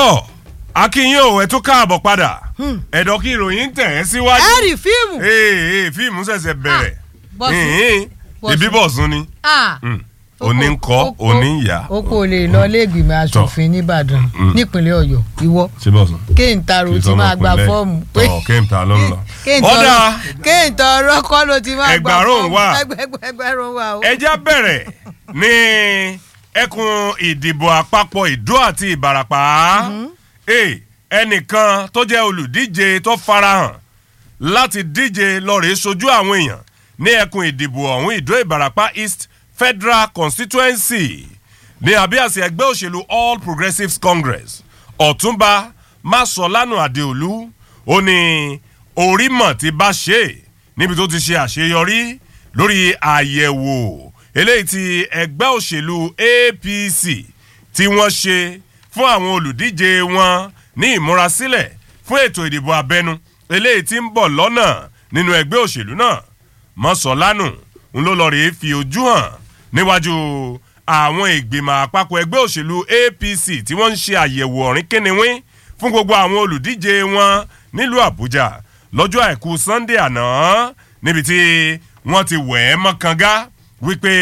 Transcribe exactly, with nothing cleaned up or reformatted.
tọ́ akínyìn ò ẹ̀ tún káàbọ̀ padà ẹ̀dọ̀ kí ìròyìn tẹ̀ ẹ́ síwájú. ẹ rí fíìmù. ee fíìmù ṣẹ̀ṣẹ̀ bẹ̀rẹ̀ ibi bọ̀sùn ni òní ń kọ́ òní ń yá. o kò lè lọ iléègbìmọ̀ asòfin nìbàdàn nípínlẹ̀ ọ̀yọ́ ìwọ kéńtàró ti máa gba fọ́ọ̀mù. kéńtà ló ń lọ. ọ̀dà kéńtà ọ̀rọ̀ kọ́ ló ti máa gba fọ́ọ̀mù. ẹgbẹ̀rún wà. ẹja bẹ̀rẹ̀ ní ẹkùn ìdìbò àpapọ̀ ìdó àti ìbàràpá ẹnìkan tó jẹ́ olùdíje tó farahàn láti díje lọ́ọ̀rẹ́ sojú àwọn èèyàn ní ẹkùn ìdìbò ọ̀hún ìdó ìbàràpá east federal constituency ní àbíàsí ẹgbẹ́ òṣèlú all progressives congress ọ̀túnba masolanu adeolu ó ní orímọ̀ tí bá ṣe níbi tó ti ṣe àṣeyọrí lórí àyẹ̀wò eléyìí tí ẹgbẹ́ òṣèlú apc tí wọ́n ṣe fún àwọn olùdíje wọn ní ìmúrasílẹ̀ fún ètò ìdìbò abẹ́nú eléyìí tí ń bọ̀ lọ́nà nínú ẹgbẹ́ òṣèlú náà masolanu ń ló lọ rèé fi ojú hàn níwájú àwọn ìgbìmọ̀ àpapọ̀ ẹgbẹ́ òṣèlú apc tí wọ́n ń ṣe àyẹ̀wò ọ̀rìn kínníwín fún gbogbo àwọn olùdíje wọn nílùú àbújá lọ́jọ́ àìkú sunday àná níbi tí wọ́n ti wẹ̀ ẹ́ mọ́kànga wípé